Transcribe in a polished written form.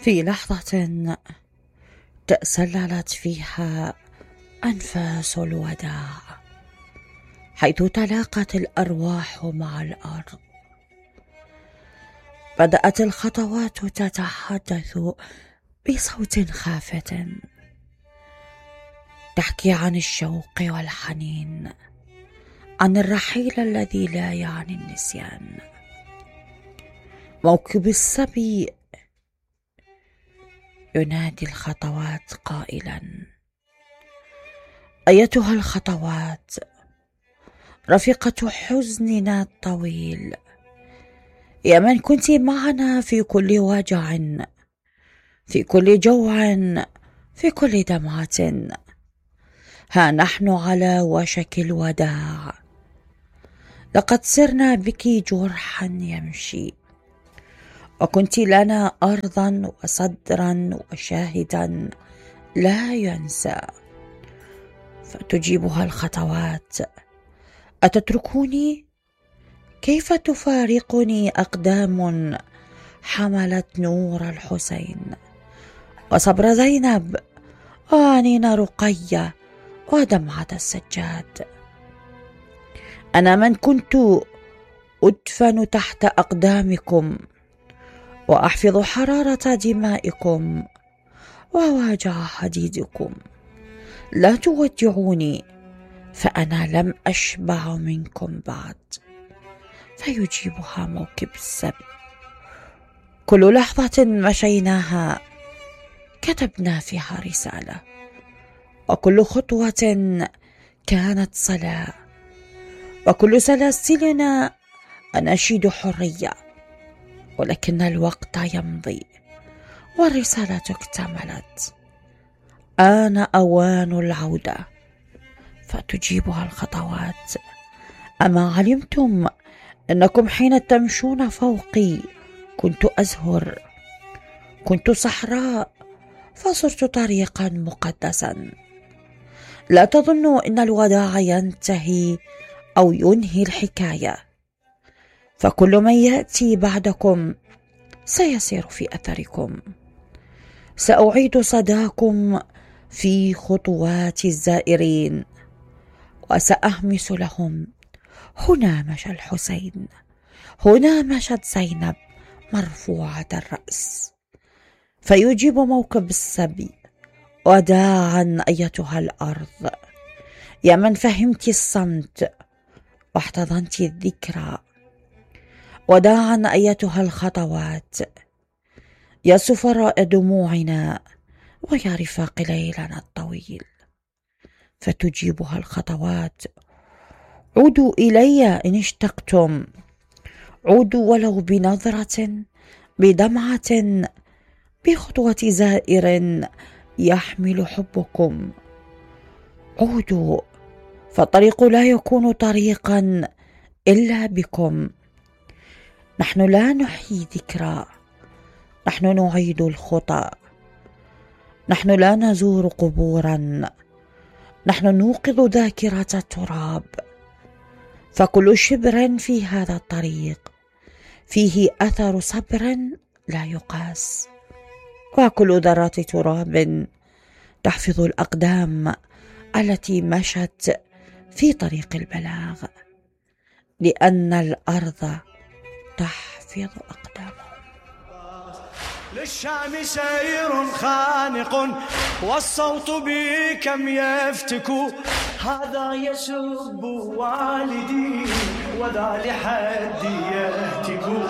في لحظة تسللت فيها أنفاس الوداع، حيث تلاقت الأرواح مع الأرض. بدأت الخطوات تتحدث بصوت خافت، تحكي عن الشوق والحنين، عن الرحيل الذي لا يعني النسيان. موكب الصبي ينادي الخطوات قائلا: أيتها الخطوات، رفيقة حزننا الطويل، يا من كنت معنا في كل وجع، في كل جوع، في كل دمعة. ها نحن على وشك الوداع، لقد سرنا بك جرحا يمشي، وكنت لنا أرضا وصدرا وشاهدا لا ينسى. فتجيبها الخطوات: أتتركوني؟ كيف تفارقني أقدام حملت نور الحسين وصبر زينب وعنين رقية ودمعة السجاد؟ أنا من كنت أدفن تحت أقدامكم وأحفظ حرارة دمائكم ووجع حديدكم. لا تودعوني، فأنا لم أشبع منكم بعد. فيجيبها موكب السبي: كل لحظة مشيناها كتبنا فيها رسالة، وكل خطوة كانت صلاة، وكل سلاسلنا أناشيد حرية. ولكن الوقت يمضي والرسالة اكتملت، آن أوان العودة. فتجيبها الخطوات: أما علمتم أنكم حين تمشون فوقي كنت أزهر، كنت صحراء فصرت طريقا مقدسا. لا تظنوا أن الوداع ينتهي أو ينهي الحكاية، فكل من يأتي بعدكم سيسير في أثركم. سأعيد صداكم في خطوات الزائرين، وسأهمس لهم: هنا مشى الحسين، هنا مشت زينب مرفوعة الرأس. فيجيب موكب السبي: وداعا أيتها الأرض، يا من فهمت الصمت واحتضنت الذكرى. وداعا أيتها الخطوات، يا سفراء دموعنا ويا رفاق ليلنا الطويل. فتجيبها الخطوات: عودوا إلي إن اشتقتم، عودوا ولو بنظرة، بدمعة، بخطوة زائر يحمل حبكم. عودوا، فالطريق لا يكون طريقا إلا بكم. نحن لا نحيي ذكرى، نحن نعيد الخطى. نحن لا نزور قبورا، نحن نوقظ ذاكرة التراب. فكل شبر في هذا الطريق فيه أثر صبر لا يقاس، وكل ذرات تراب تحفظ الأقدام التي مشت في طريق البلاغ، لأن الأرض تحفظ أقدامهم. للشام سير خانق والصوت بكم يفتك، هذا يسب والدي وذا لحد يهتك.